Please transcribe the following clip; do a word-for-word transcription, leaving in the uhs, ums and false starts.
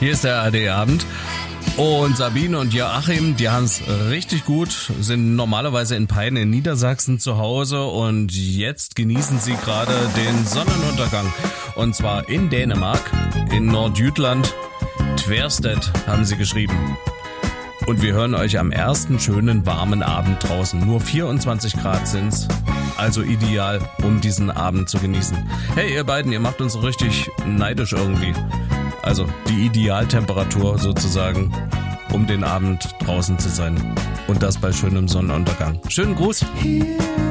Hier ist der A R D-Abend. Und Sabine und Joachim, die haben es richtig gut, sind normalerweise in Peine in Niedersachsen zu Hause und jetzt genießen sie gerade den Sonnenuntergang. Und zwar in Dänemark, in Nordjütland, Tversted haben sie geschrieben. Und wir hören euch am ersten schönen warmen Abend draußen. Nur vierundzwanzig Grad sind's, also ideal, um diesen Abend zu genießen. Hey ihr beiden, ihr macht uns richtig neidisch irgendwie. Also die Idealtemperatur sozusagen, um den Abend draußen zu sein. Und das bei schönem Sonnenuntergang. Schönen Gruß.